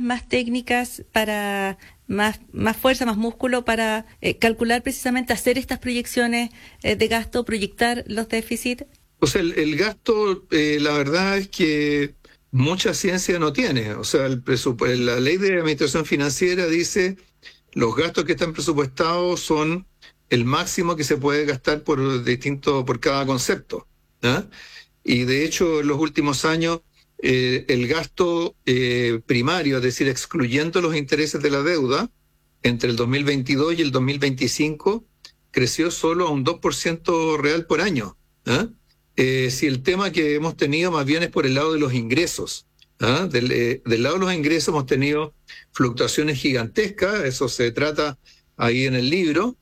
más técnicas para más fuerza, más músculo para calcular precisamente, hacer estas proyecciones de gasto, proyectar los déficits? O sea, el gasto, la verdad es que mucha ciencia no tiene. O sea, la ley de administración financiera dice los gastos que están presupuestados son el máximo que se puede gastar por cada concepto, ¿ah? Y de hecho, en los últimos años, el gasto primario, es decir, excluyendo los intereses de la deuda, entre el 2022 y el 2025, creció solo a un 2% real por año, ¿ah? Si el tema que hemos tenido más bien es por el lado de los ingresos, ¿ah? Del lado de los ingresos hemos tenido fluctuaciones gigantescas, eso se trata ahí en el libro.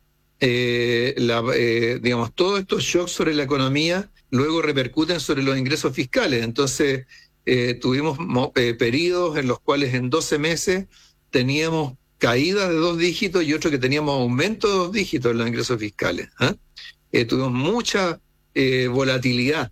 Digamos, todos estos shocks sobre la economía luego repercuten sobre los ingresos fiscales. Entonces, tuvimos periodos en los cuales en 12 meses teníamos caídas de 2 dígitos y otro que teníamos aumento de 2 dígitos en los ingresos fiscales, ¿ah? Tuvimos mucha volatilidad.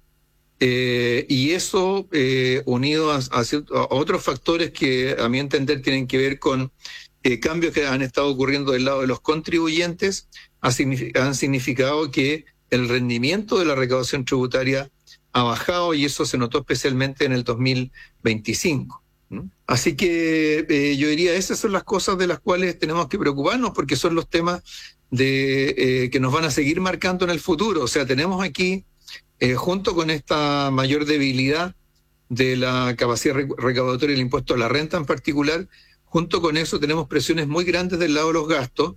Y eso, unido a otros factores que, a mi entender, tienen que ver con cambios que han estado ocurriendo del lado de los contribuyentes, han significado que el rendimiento de la recaudación tributaria ha bajado, y eso se notó especialmente en el 2025. Así que yo diría, esas son las cosas de las cuales tenemos que preocuparnos, porque son los temas que nos van a seguir marcando en el futuro. O sea, tenemos aquí, junto con esta mayor debilidad de la capacidad recaudatoria del impuesto a la renta en particular, junto con eso tenemos presiones muy grandes del lado de los gastos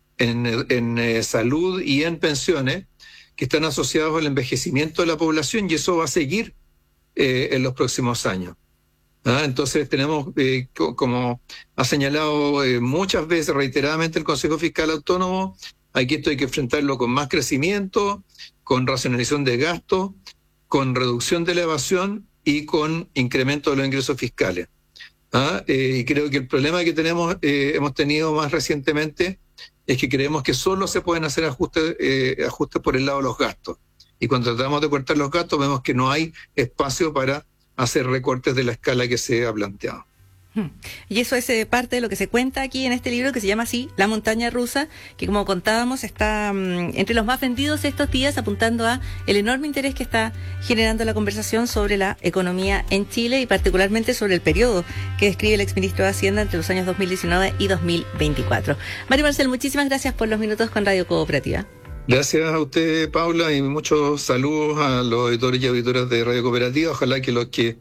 en salud y en pensiones, que están asociados al envejecimiento de la población, y eso va a seguir en los próximos años. Entonces tenemos, como ha señalado muchas veces, reiteradamente, el Consejo Fiscal Autónomo, aquí esto hay que enfrentarlo con más crecimiento, con racionalización de gastos, con reducción de la evasión y con incremento de los ingresos fiscales. Y creo que el problema que hemos tenido más recientemente es que creemos que solo se pueden hacer ajustes por el lado de los gastos. Y cuando tratamos de cortar los gastos, vemos que no hay espacio para hacer recortes de la escala que se ha planteado. Y eso es parte de lo que se cuenta aquí en este libro, que se llama así, La montaña rusa, que, como contábamos, está entre los más vendidos estos días, apuntando a el enorme interés que está generando la conversación sobre la economía en Chile, y particularmente sobre el periodo que describe el exministro de Hacienda entre los años 2019 y 2024. Mario Marcel, muchísimas gracias por los minutos con Radio Cooperativa. Gracias a usted, Paula, y muchos saludos a los editores y auditoras de Radio Cooperativa. Ojalá que los que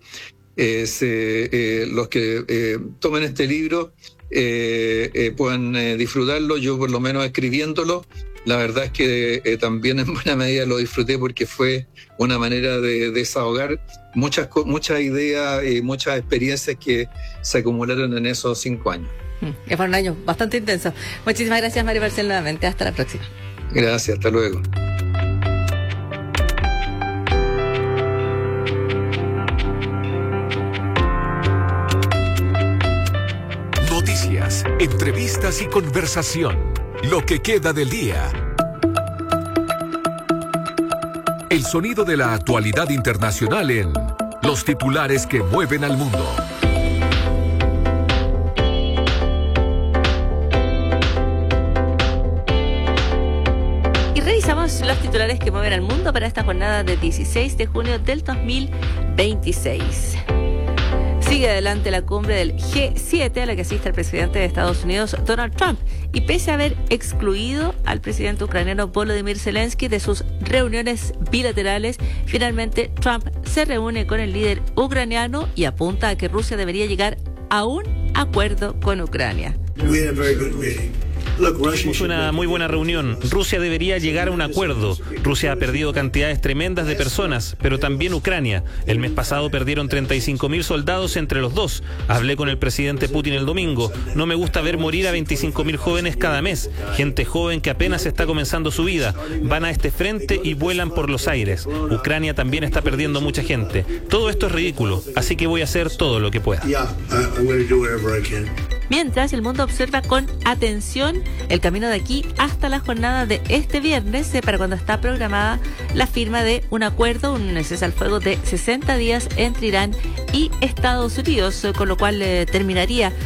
tomen este libro puedan disfrutarlo. Yo, por lo menos, escribiéndolo, la verdad es que también en buena medida lo disfruté, porque fue una manera de desahogar muchas ideas y muchas experiencias que se acumularon en esos 5 años. Que fue un año bastante intenso. Muchísimas gracias, Mario Marcel, nuevamente. Hasta la próxima. Gracias, hasta luego. Noticias, entrevistas y conversación. Lo que queda del día. El sonido de la actualidad internacional en Los titulares que mueven al mundo. Revisamos los titulares que mueven al mundo para esta jornada de 16 de junio del 2026. Sigue adelante la cumbre del G7, a la que asiste el presidente de Estados Unidos, Donald Trump, y pese a haber excluido al presidente ucraniano Volodymyr Zelensky de sus reuniones bilaterales, finalmente Trump se reúne con el líder ucraniano y apunta a que Rusia debería llegar a un acuerdo con Ucrania. Tuvimos una muy buena reunión. Rusia debería llegar a un acuerdo. Rusia ha perdido cantidades tremendas de personas, pero también Ucrania. El mes pasado perdieron 35.000 soldados entre los dos. Hablé con el presidente Putin el domingo. No me gusta ver morir a 25.000 jóvenes cada mes. Gente joven que apenas está comenzando su vida. Van a este frente y vuelan por los aires. Ucrania también está perdiendo mucha gente. Todo esto es ridículo, así que voy a hacer todo lo que pueda. Mientras, el mundo observa con atención el camino de aquí hasta la jornada de este viernes, para cuando está programada la firma de un acuerdo, un cese al fuego de 60 días entre Irán y Estados Unidos, con lo cual terminaría